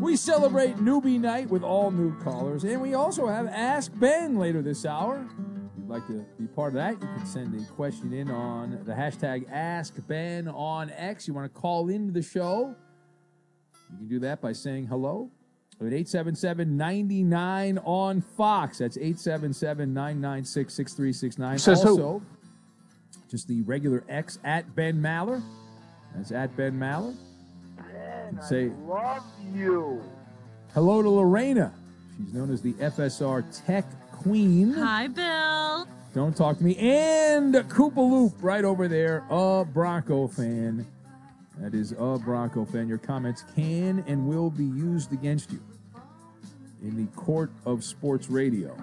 We celebrate Newbie Night with all new callers, and we also have Ask Ben later this hour. If you'd like to be part of that, you can send a question in on the hashtag AskBen on X. You want to call into the show, you can do that by saying hello at 877-99 on Fox. That's 877-996-6369. Says also, who? just the regular X at Ben Maller. That's at Ben Maller. Ben, Say, I love you. hello to Lorena. She's known as the FSR Tech Queen. Hi, Bill. Don't talk to me. And Koopa Loop right over there, a Bronco fan. That is a Bronco fan. Your comments can and will be used against you in the court of sports radio.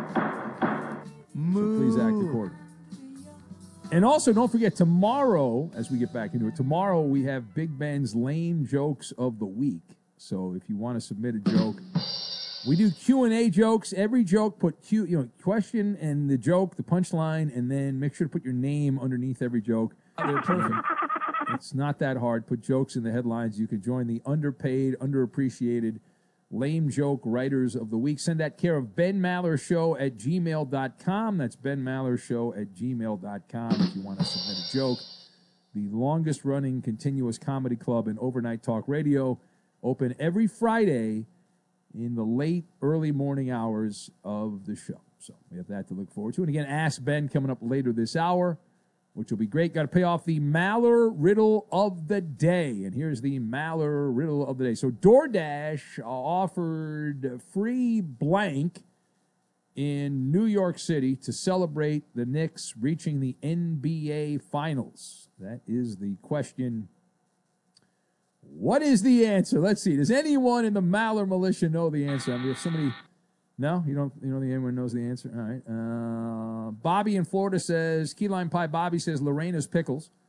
So please act accordingly. And also, don't forget, tomorrow, as we get back into it, tomorrow we have Big Ben's Lame Jokes of the Week. So if you want to submit a joke, we do Q&A jokes. Every joke, put question and the joke, the punchline, and then make sure to put your name underneath every joke. They're perfect. It's not that hard. Put jokes in the headlines. You can join the underpaid, underappreciated Lame Joke Writers of the Week. Send that care of benmallershow@gmail.com. That's benmallershow@gmail.com if you want to submit a joke. The longest running continuous comedy club in overnight talk radio. Open every Friday in the late, early morning hours of the show. So we have that to look forward to. And again, Ask Ben coming up later this hour, which will be great. Got to pay off the Maller Riddle of the Day. And here's the Maller Riddle of the Day. So DoorDash offered free blank in New York City to celebrate the Knicks reaching the NBA Finals. That is the question. What is the answer? Let's see. Does anyone in the Maller militia know the answer? I mean, if somebody... No? You don't think anyone knows the answer? All right. Bobby in Florida says, Key Lime Pie Bobby says Lorena's Pickles.